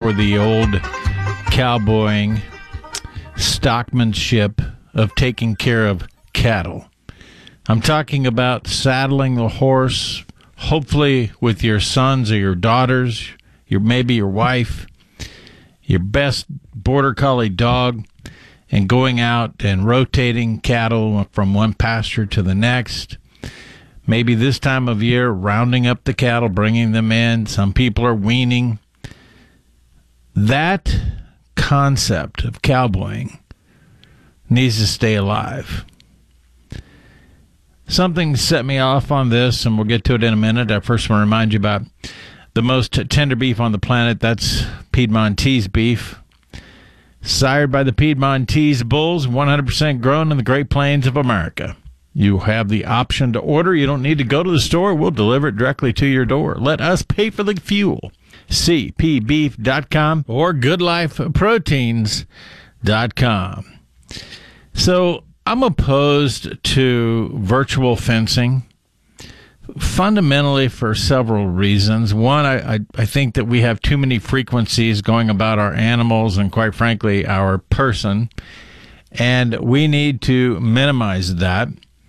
for the old cowboying stockmanship of taking care of cattle. I'm talking about saddling the horse, hopefully with your sons or your daughters, maybe your wife, your best border collie dog, and going out and rotating cattle from one pasture to the next. Maybe this time of year, rounding up the cattle, bringing them in. Some people are weaning. That concept of cowboying needs to stay alive. Something set me off on this, and we'll get to it in a minute. I first want to remind you about the most tender beef on the planet. That's Piedmontese beef. Sired by the Piedmontese bulls, 100% grown in the Great Plains of America. You have the option to order. You don't need to go to the store. We'll deliver it directly to your door. Let us pay for the fuel. cpbeef.com or goodlifeproteins.com. So I'm opposed to virtual fencing, fundamentally for several reasons. One, I think that we have too many frequencies going about our animals and, quite frankly, our person, and we need to minimize that.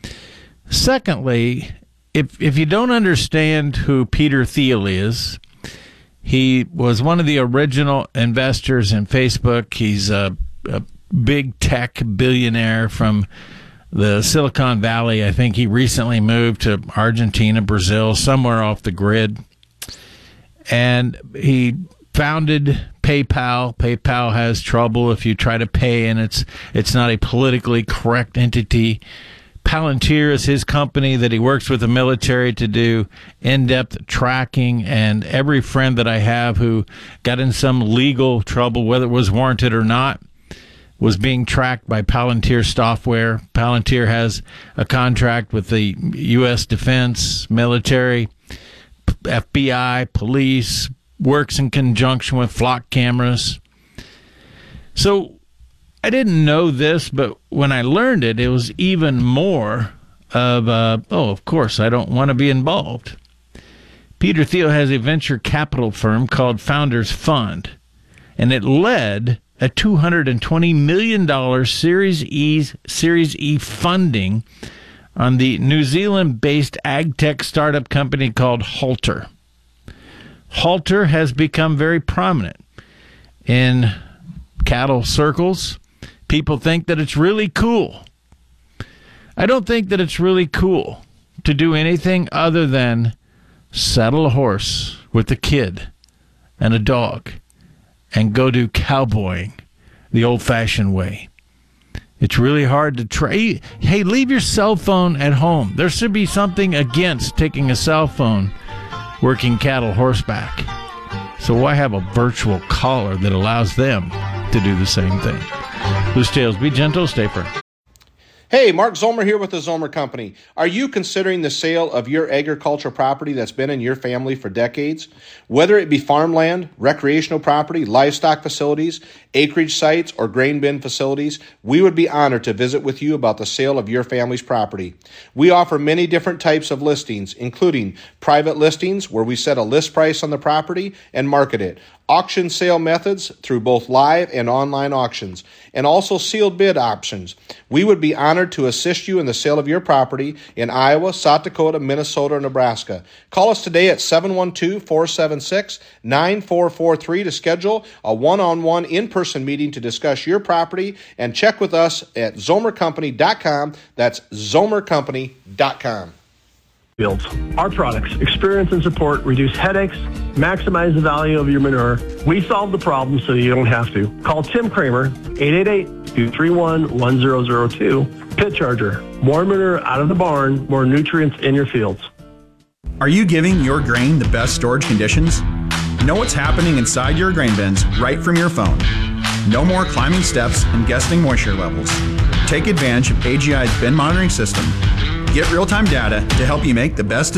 Secondly, if you don't understand who Peter Thiel is, he was one of the original investors in Facebook. He's a big tech billionaire from the Silicon Valley. I think he recently moved to Argentina, Brazil, somewhere off the grid. And he founded PayPal. PayPal has trouble if you try to pay, and it's not a politically correct entity. Palantir is his company that he works with the military to do in-depth tracking, and every friend that I have who got in some legal trouble, whether it was warranted or not, was being tracked by Palantir software. Palantir has a contract with the U.S. Defense, military, FBI, police, works in conjunction with flock cameras. So I didn't know this, but when I learned it, it was even more of, of course, I don't want to be involved. Peter Thiel has a venture capital firm called Founders Fund, and it led a $220 million Series E funding on the New Zealand-based ag tech startup company called Halter. Halter has become very prominent in cattle circles. People think that it's really cool. I don't think that it's really cool to do anything other than saddle a horse with a kid and a dog and go do cowboying the old-fashioned way. It's really hard to try. Hey, leave your cell phone at home. There should be something against taking a cell phone working cattle horseback. So why have a virtual collar that allows them to do the same thing? Loose Tales, be gentle, stay firm. Hey, Mark Zomer here with the Zomer Company. Are you considering the sale of your agricultural property that's been in your family for decades? Whether it be farmland, recreational property, livestock facilities, acreage sites, or grain bin facilities, we would be honored to visit with you about the sale of your family's property. We offer many different types of listings, including private listings where we set a list price on the property and market it, auction sale methods through both live and online auctions, and also sealed bid options. We would be honored to assist you in the sale of your property in Iowa, South Dakota, Minnesota, or Nebraska. Call us today at 712-476-9443 to schedule a one-on-one in-person meeting to discuss your property, and check with us at zomercompany.com. That's zomercompany.com. Fields. Our products, experience and support, reduce headaches, maximize the value of your manure. We solve the problem so you don't have to. Call Tim Kramer, 888-231-1002. Pit Charger. More manure out of the barn, more nutrients in your fields. Are you giving your grain the best storage conditions? Know what's happening inside your grain bins right from your phone. No more climbing steps and guessing moisture levels. Take advantage of AGI's bin monitoring system. Get real-time data to help you make the best